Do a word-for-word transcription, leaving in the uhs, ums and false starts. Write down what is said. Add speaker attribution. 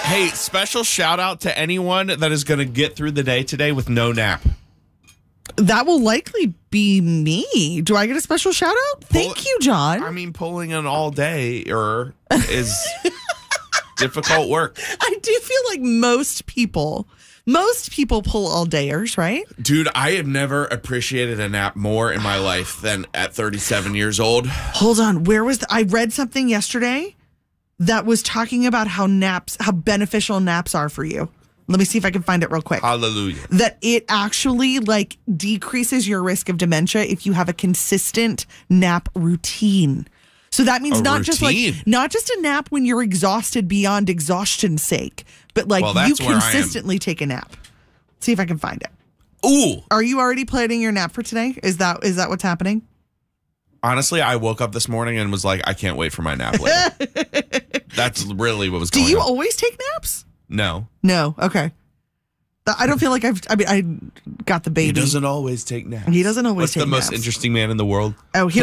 Speaker 1: Hey, special shout out to anyone that is going to get through the day today with no nap.
Speaker 2: That will likely be me. Do I get a special shout out? Thank
Speaker 1: Pull,
Speaker 2: you, John.
Speaker 1: I mean, pulling an all day or is difficult work.
Speaker 2: I do feel like most people, most people pull all dayers, right?
Speaker 1: Dude, I have never appreciated a nap more in my life than at thirty-seven years old.
Speaker 2: Hold on. Where was the, I read something yesterday that was talking about how naps, how beneficial naps are for you. Let me see if I can find it real quick.
Speaker 1: Hallelujah.
Speaker 2: That it actually like decreases your risk of dementia if you have a consistent nap routine. So that means
Speaker 1: A
Speaker 2: not just
Speaker 1: routine?
Speaker 2: like not just a nap when you're exhausted beyond exhaustion's sake, but like
Speaker 1: Well,
Speaker 2: you
Speaker 1: that's where I am.
Speaker 2: consistently take a nap. See if I can find it.
Speaker 1: Ooh.
Speaker 2: Are you already planning your nap for today? Is that is that what's happening?
Speaker 1: Honestly, I woke up this morning and was like, I can't wait for my nap later. That's really what was
Speaker 2: Do
Speaker 1: going
Speaker 2: you
Speaker 1: on.
Speaker 2: always take naps?
Speaker 1: No.
Speaker 2: No. Okay. I don't feel like I've. I mean, I got the baby.
Speaker 1: He doesn't always take naps.
Speaker 2: He doesn't always
Speaker 1: What's
Speaker 2: take
Speaker 1: the most
Speaker 2: naps.
Speaker 1: interesting man in the world?
Speaker 2: Oh, here.